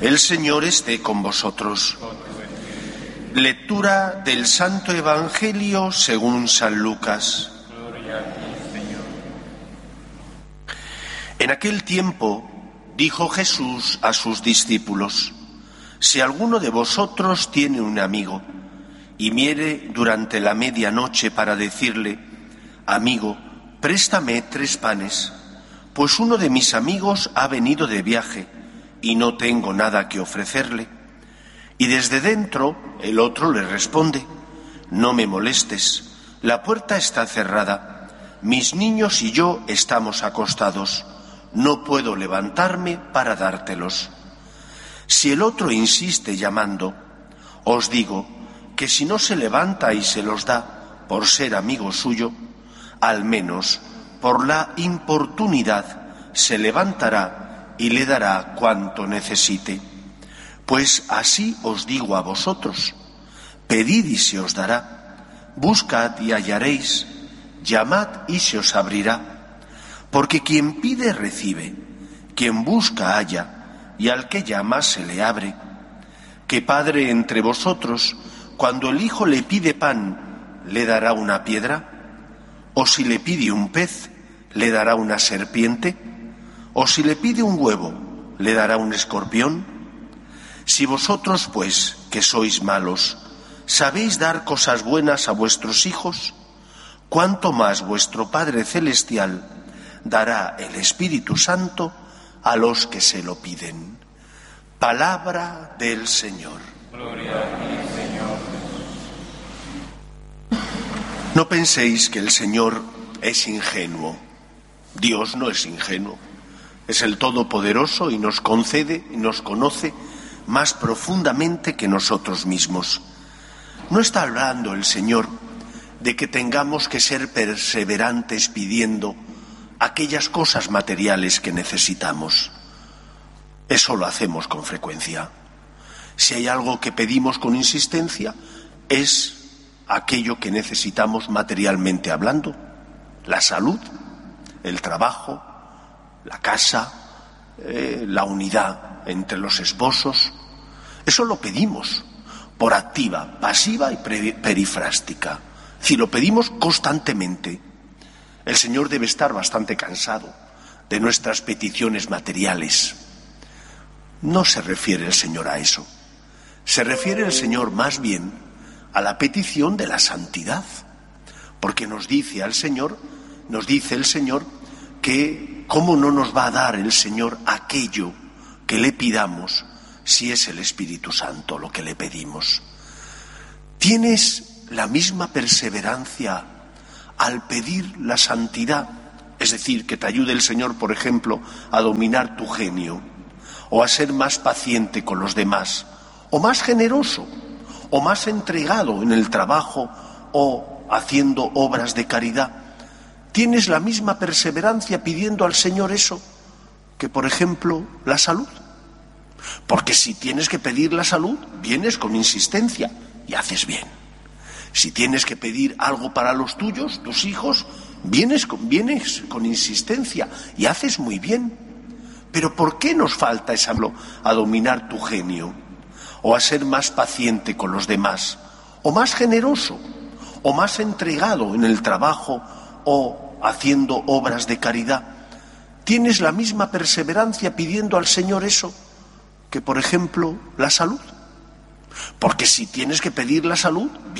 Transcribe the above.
El Señor esté con vosotros. Lectura del Santo Evangelio según San Lucas. Gloria a ti, Señor. En aquel tiempo dijo Jesús a sus discípulos: si alguno de vosotros tiene un amigo y viene durante la medianoche para decirle: amigo, préstame 3 panes, pues uno de mis amigos ha venido de viaje y no tengo nada que ofrecerle. Y desde dentro el otro le responde: no me molestes, la puerta está cerrada, mis niños y yo estamos acostados, no puedo levantarme para dártelos. Si el otro insiste llamando, os digo que si no se levanta y se los da por ser amigo suyo, al menos por la importunidad se levantará y le dará cuanto necesite. Pues así os digo a vosotros: pedid y se os dará, buscad y hallaréis, llamad y se os abrirá. Porque quien pide recibe, quien busca halla, y al que llama se le abre. ¿Qué padre entre vosotros, cuando el hijo le pide pan, le dará una piedra? ¿O si le pide un pez, le dará una serpiente? ¿O si le pide un huevo, le dará un escorpión? Si vosotros, pues, que sois malos, sabéis dar cosas buenas a vuestros hijos, ¿cuánto más vuestro Padre Celestial dará el Espíritu Santo a los que se lo piden? Palabra del Señor. Gloria a ti, Señor. No penséis que el Señor es ingenuo. Dios no es ingenuo. Es el Todopoderoso y nos concede y nos conoce más profundamente que nosotros mismos. No está hablando el Señor de que tengamos que ser perseverantes pidiendo aquellas cosas materiales que necesitamos. Eso lo hacemos con frecuencia. Si hay algo que pedimos con insistencia, es aquello que necesitamos materialmente hablando: la salud, el trabajo, la casa, la unidad entre los esposos. Eso lo pedimos por activa, pasiva y perifrástica. Si lo pedimos constantemente, el Señor debe estar bastante cansado de nuestras peticiones materiales. No se refiere el Señor a eso. Se refiere el Señor más bien a la petición de la santidad, porque nos dice el Señor que cómo no nos va a dar el Señor aquello que le pidamos si es el Espíritu Santo lo que le pedimos. ¿Tienes la misma perseverancia al pedir la santidad? Es decir, que te ayude el Señor, por ejemplo, a dominar tu genio, o a ser más paciente con los demás, o más generoso, o más entregado en el trabajo, o haciendo obras de caridad. ¿Tienes la misma perseverancia pidiendo al Señor eso que, por ejemplo, la salud? Porque si tienes que pedir la salud, vienes con insistencia y haces bien. Si tienes que pedir algo para los tuyos, tus hijos, vienes con insistencia y haces muy bien. Pero ¿por qué nos falta esa a dominar tu genio? O a ser más paciente con los demás, o más generoso, o más entregado en el trabajo, o haciendo obras de caridad. ¿Tienes la misma perseverancia pidiendo al Señor eso que, por ejemplo, la salud? Porque si tienes que pedir la salud,